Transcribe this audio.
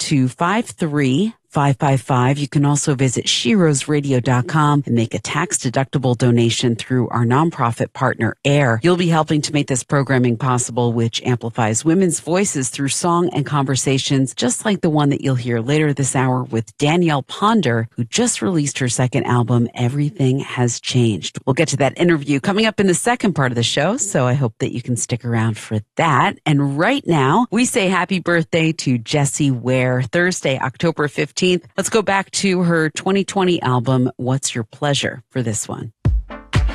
to 53555. You can also visit SheRoseRadio.com and make a tax-deductible donation through our nonprofit partner, AIR. You'll be helping to make this programming possible, which amplifies women's voices through song and conversations, just like the one that you'll hear later this hour with Danielle Ponder, who just released her second album, Everything Has Changed. We'll get to that interview coming up in the second part of the show, so I hope that you can stick around for that. And right now, we say happy birthday to Jessie Ware, Thursday, October 15th. Let's go back to her 2020 album, What's Your Pleasure, for this one.